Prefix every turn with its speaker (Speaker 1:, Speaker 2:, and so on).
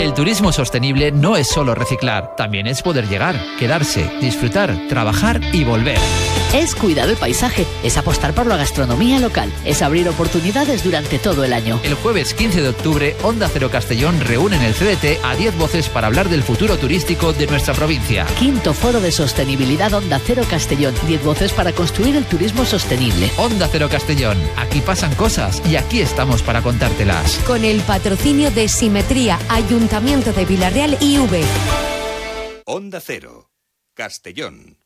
Speaker 1: El turismo sostenible no es solo reciclar, también es poder llegar, quedarse, disfrutar, trabajar y volver.
Speaker 2: Es cuidar el paisaje, es apostar por la gastronomía local, es abrir oportunidades durante todo el año.
Speaker 1: El jueves 15 de octubre, Onda Cero Castellón reúne en el CDT a 10 voces para hablar del futuro turístico de nuestra provincia.
Speaker 2: Quinto Foro de Sostenibilidad Onda Cero Castellón. 10 voces para construir el turismo sostenible.
Speaker 1: Onda Cero Castellón. Aquí pasan cosas y aquí estamos para contártelas.
Speaker 3: Con el patrocinio de Simetría, Ayuntamiento de Villarreal y V.
Speaker 4: Onda Cero, Castellón.